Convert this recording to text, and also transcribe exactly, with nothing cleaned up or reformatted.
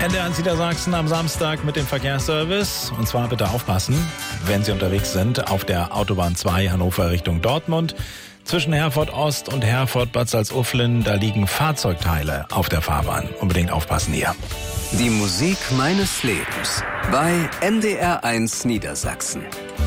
N D R eins Niedersachsen am Samstag mit dem Verkehrsservice. Und zwar bitte aufpassen, wenn Sie unterwegs sind auf der Autobahn zwei Hannover Richtung Dortmund. Zwischen Herford Ost und Herford Bad Salzuflen, da liegen Fahrzeugteile auf der Fahrbahn. Unbedingt aufpassen hier. Die Musik meines Lebens bei N D R eins Niedersachsen.